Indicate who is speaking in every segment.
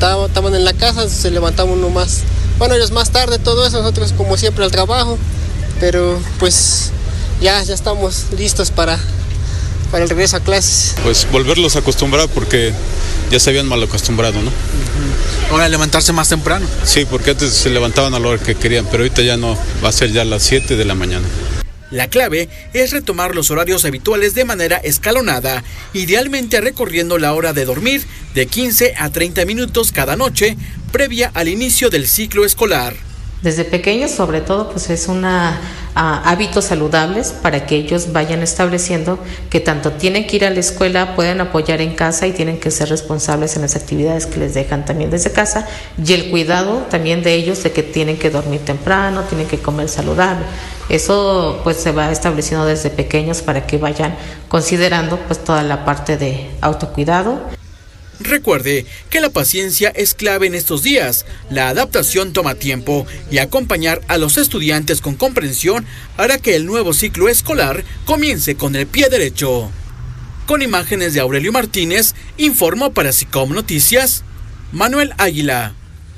Speaker 1: estaban en la casa, se levantaban uno más, bueno, ellos más tarde, todo eso, nosotros como siempre al trabajo, pero pues ya estamos listos para el regreso a clases.
Speaker 2: Pues volverlos a acostumbrar porque ya se habían mal acostumbrado, ¿no?
Speaker 3: Ahora levantarse más temprano.
Speaker 2: Sí, porque antes se levantaban a la hora que querían, pero ahorita ya no, va a ser ya a las 7 de la mañana.
Speaker 3: La clave es retomar los horarios habituales de manera escalonada, idealmente recorriendo la hora de dormir de 15 a 30 minutos cada noche, previa al inicio del ciclo escolar.
Speaker 4: Desde pequeños, sobre todo, pues es hábitos saludables para que ellos vayan estableciendo que tanto tienen que ir a la escuela, pueden apoyar en casa y tienen que ser responsables en las actividades que les dejan también desde casa, y el cuidado también de ellos de que tienen que dormir temprano, tienen que comer saludable. Eso pues se va estableciendo desde pequeños para que vayan considerando pues toda la parte de autocuidado.
Speaker 3: Recuerde que la paciencia es clave en estos días, la adaptación toma tiempo y acompañar a los estudiantes con comprensión hará que el nuevo ciclo escolar comience con el pie derecho. Con imágenes de Aurelio Martínez, informó para SICOM Noticias, Manuel Águila.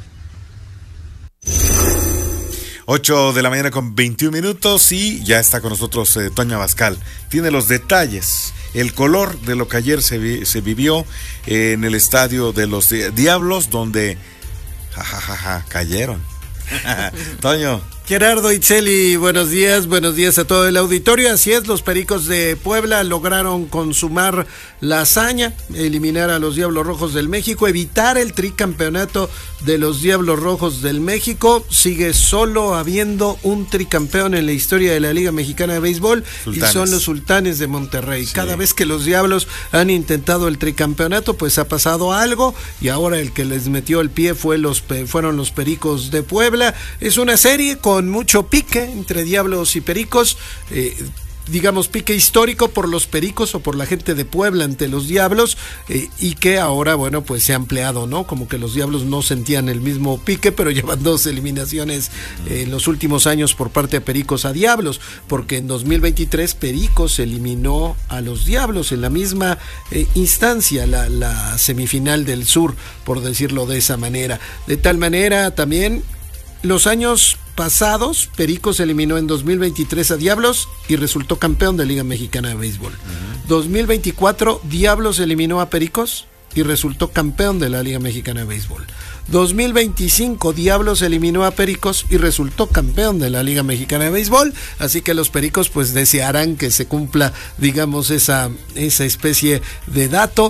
Speaker 5: 8 de la mañana con 21 minutos y ya está con nosotros Toño Abascal. Tiene los detalles, el color de lo que ayer se vivió en el estadio de los Diablos, donde cayeron. Toño.
Speaker 6: Gerardo, Itzel, buenos días a todo el auditorio. Así es, los Pericos de Puebla lograron consumar la hazaña, eliminar a los Diablos Rojos del México, evitar el tricampeonato de los Diablos Rojos del México. Sigue solo habiendo un tricampeón en la historia de la Liga Mexicana de Béisbol, Sultanes. Y son los Sultanes de Monterrey. Sí. Cada vez que los Diablos han intentado el tricampeonato, pues ha pasado algo, y ahora el que les metió el pie fueron los Pericos de Puebla. Es una serie con mucho pique entre Diablos y Pericos, digamos pique histórico por los Pericos o por la gente de Puebla ante los Diablos, y que ahora, bueno, pues se ha ampliado, ¿no? Como que los Diablos no sentían el mismo pique, pero llevan 2 eliminaciones en los últimos años por parte de Pericos a Diablos, porque en 2023 Pericos eliminó a los Diablos en la misma instancia, la semifinal del sur, por decirlo de esa manera. De tal manera también los años pasados, Pericos eliminó en 2023 a Diablos y resultó campeón de Liga Mexicana de Béisbol. 2024, Diablos eliminó a Pericos y resultó campeón de la Liga Mexicana de Béisbol. 2025, Diablos eliminó a Pericos y resultó campeón de la Liga Mexicana de Béisbol, así que los Pericos pues desearán que se cumpla, digamos, esa especie de dato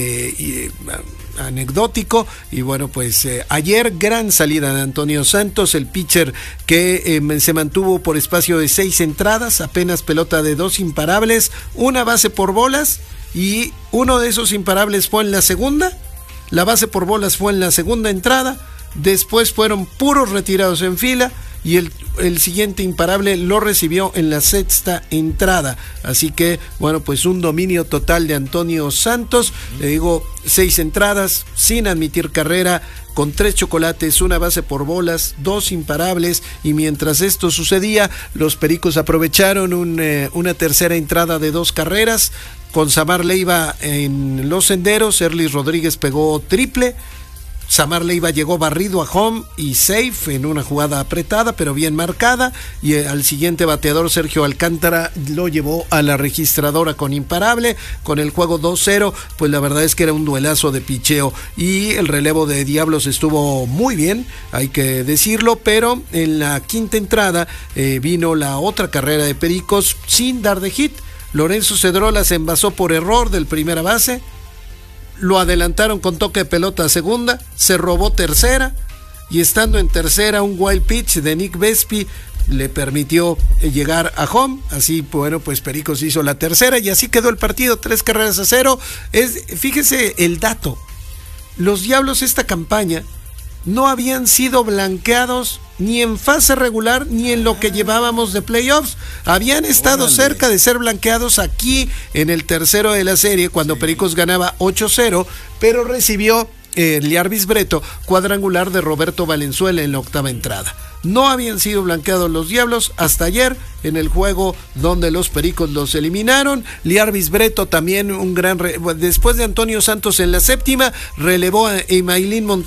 Speaker 6: anecdótico. Y bueno, pues ayer gran salida de Antonio Santos, el pitcher que se mantuvo por espacio de 6 entradas, apenas pelota de 2 imparables, una base por bolas, y uno de esos imparables fue en la segunda, la base por bolas fue en la segunda entrada, después fueron puros retirados en fila, y el siguiente imparable lo recibió en la 6ª entrada. Así que, bueno, pues un dominio total de Antonio Santos. Le digo, 6 entradas, sin admitir carrera, con 3 chocolates, una base por bolas, 2 imparables, y mientras esto sucedía, los Pericos aprovecharon una tercera entrada de 2 carreras, con Samar Leiva en los senderos. Erlis Rodríguez pegó triple, Samar Leiva llegó barrido a home y safe en una jugada apretada pero bien marcada, y al siguiente bateador, Sergio Alcántara, lo llevó a la registradora con imparable. Con el juego 2-0, pues la verdad es que era un duelazo de picheo, y el relevo de Diablos estuvo muy bien, hay que decirlo, pero en la 5ª entrada vino la otra carrera de Pericos sin dar de hit. Lorenzo Cedrola se envasó por error del primera base, lo adelantaron con toque de pelota a segunda, se robó tercera, y estando en tercera, un wild pitch de Nick Vespi le permitió llegar a home. Así, bueno, pues Pericos hizo la tercera y así quedó el partido, 3-0. Fíjese el dato, los Diablos esta campaña no habían sido blanqueados ni en fase regular ni en lo que llevábamos de playoffs. Habían estado cerca de ser blanqueados aquí en el tercero de la serie, cuando Pericos ganaba 8-0, pero recibió Liarvis Breto cuadrangular de Roberto Valenzuela en la 8ª entrada. No habían sido blanqueados los Diablos hasta ayer en el juego donde los Pericos los eliminaron. Liarvis Breto también un gran después de Antonio Santos en la 7ª, relevó a Emailín Montoya